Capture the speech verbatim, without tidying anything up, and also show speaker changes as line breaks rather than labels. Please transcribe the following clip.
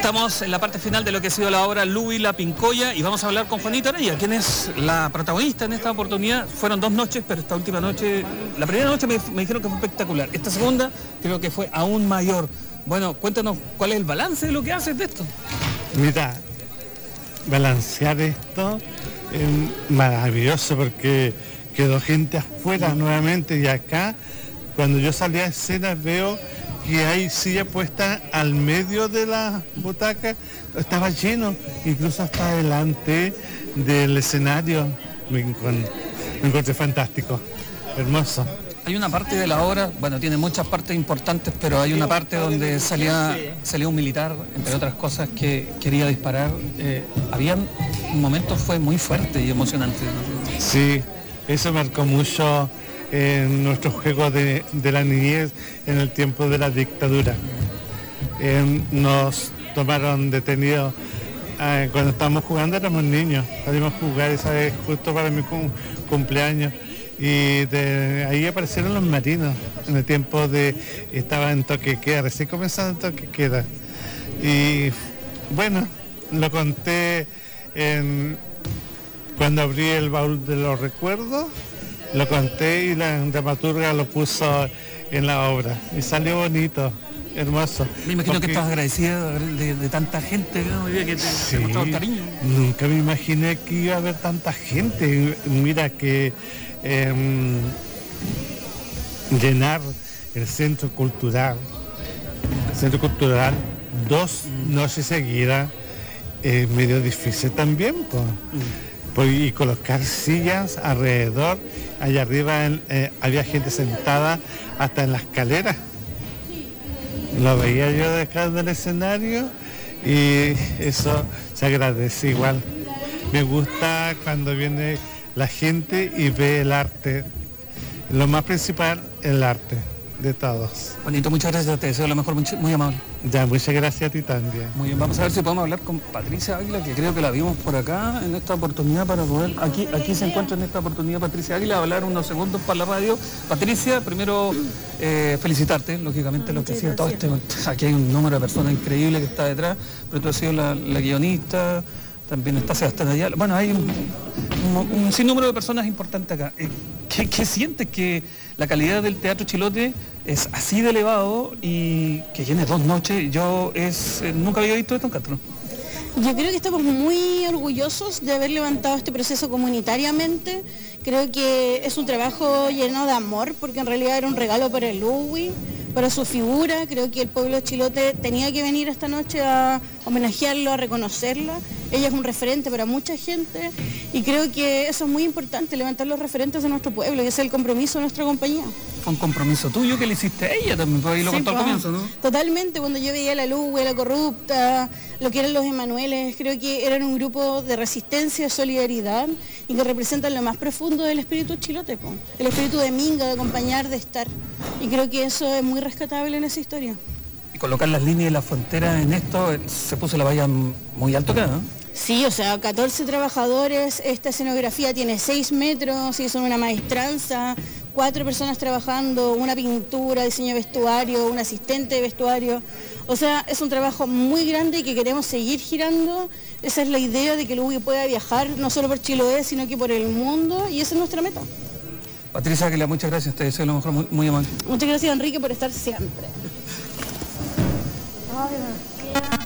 Estamos en la parte final de lo que ha sido la obra Lubi la Pincoya y vamos a hablar con Juanita Araya, quien es la protagonista en esta oportunidad. Fueron dos noches, pero esta última noche, la primera noche me, me dijeron que fue espectacular. Esta segunda creo que fue aún mayor. Bueno, cuéntanos cuál es el balance de lo que haces de esto.
Mira, balancear esto es maravilloso porque quedó gente afuera nuevamente y acá, cuando yo salí a escena veo que hay silla puesta al medio de la butaca, estaba lleno, incluso hasta delante del escenario. Me encontré, me encontré fantástico, hermoso.
Hay una parte de la obra, bueno, tiene muchas partes importantes, pero hay una parte donde salía, salía un militar, entre otras cosas, que quería disparar. Eh, habían momentos, fue muy fuerte y emocionante.
Sí, eso marcó mucho en nuestros juegos de, de la niñez en el tiempo de la dictadura. Eh, nos tomaron detenidos eh, cuando estábamos jugando, éramos niños, salimos a jugar esa vez justo para mi cum, cumpleaños y de ahí aparecieron los marinos en el tiempo de, estaba en toque de queda, recién comenzando en toque de queda. Y bueno, lo conté en, cuando abrí el baúl de los recuerdos. Lo conté y la dramaturga lo puso en la obra y salió bonito, hermoso.
Me imagino porque que estás agradecida de, de tanta gente, ¿no? Que te,
sí,
te mostró cariño.
Nunca me imaginé que iba a haber tanta gente. Mira que eh, llenar el centro cultural, el centro cultural dos mm. noches seguidas es medio difícil también, pues. Mm. Y colocar sillas alrededor, allá arriba eh, había gente sentada hasta en la escalera. Lo veía yo de acá del escenario y eso se agradece igual. Me gusta cuando viene la gente y ve el arte. Lo más principal, el arte de todos.
Bonito, muchas gracias, te deseo lo mejor, muy, muy amable.
Ya, muchas gracias a ti también.
Muy bien, vamos a ver si podemos hablar con Patricia Águila, que creo que la vimos por acá en esta oportunidad para poder, aquí, aquí se encuentra en esta oportunidad Patricia Águila, a hablar unos segundos para la radio. Patricia, primero eh, felicitarte, lógicamente, lo que ha sido todo este, aquí hay un número de personas increíble que está detrás, pero tú has sido la, la guionista, también está Sebastián Ayala, bueno, hay un, un, un sinnúmero de personas importantes acá. ¿Qué, qué sientes que la calidad del Teatro Chilote es así de elevado y que llene dos noches? Yo es eh, nunca había visto esto en Castro.
Yo creo que estamos muy orgullosos de haber levantado este proceso comunitariamente. Creo que es un trabajo lleno de amor, porque en realidad era un regalo para el Lubi, para su figura. Creo que el pueblo chilote tenía que venir esta noche a homenajearlo, a reconocerla. Ella es un referente para mucha gente y creo que eso es muy importante, levantar los referentes de nuestro pueblo, y ese es el compromiso de nuestra compañía.
Fue un compromiso tuyo que le hiciste a ella también, por ahí lo sí, contó al comienzo, ¿no?
Totalmente, cuando yo veía a la Lubi, a la Corrupta, lo que eran los Emanueles, creo que eran un grupo de resistencia, de solidaridad y que representan lo más profundo del espíritu chilote, po. El espíritu de minga, de acompañar, de estar. Y creo que eso es muy rescatable en esa historia.
Y colocar las líneas de la frontera en esto, se puso la valla muy alto acá, ¿no?
Sí, o sea, catorce trabajadores, esta escenografía tiene seis metros, y son una maestranza, cuatro personas trabajando, una pintura, diseño de vestuario, un asistente de vestuario. O sea, es un trabajo muy grande y que queremos seguir girando. Esa es la idea de que el Lubi pueda viajar no solo por Chiloé, sino que por el mundo, y esa es nuestra meta.
Patricia Águila, muchas gracias, te deseo lo mejor, muy, muy amable.
Muchas gracias, Enrique, por estar siempre. Ay,